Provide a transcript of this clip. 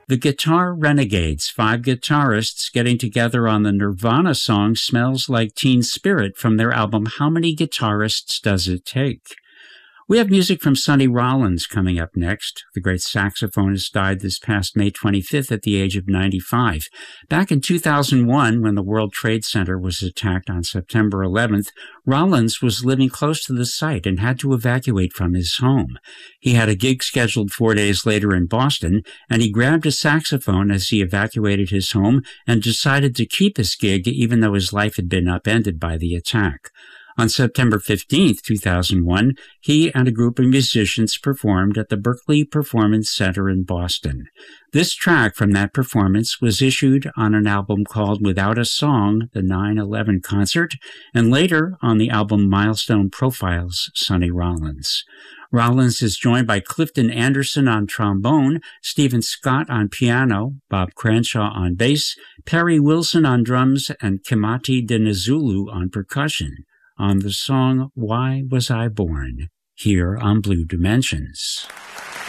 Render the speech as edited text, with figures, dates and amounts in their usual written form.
The Guitar Renegades, 5 guitarists getting together on the Nirvana song Smells Like Teen Spirit from their album How Many Guitarists Does It Take? We have music from Sonny Rollins coming up next. The great saxophonist died this past May 25th at the age of 95. Back in 2001, when the World Trade Center was attacked on September 11th, Rollins was living close to the site and had to evacuate from his home. He had a gig scheduled 4 days later in Boston, and he grabbed a saxophone as he evacuated his home and decided to keep his gig even though his life had been upended by the attack. On September 15, 2001, he and a group of musicians performed at the Berkeley Performance Center in Boston. This track from that performance was issued on an album called Without a Song, the 9/11 Concert, and later on the album Milestone Profiles, Sonny Rollins. Rollins is joined by Clifton Anderson on trombone, Stephen Scott on piano, Bob Cranshaw on bass, Perry Wilson on drums, and Kimati Dinizulu on percussion, on the song Why Was I Born, here on Blue Dimensions.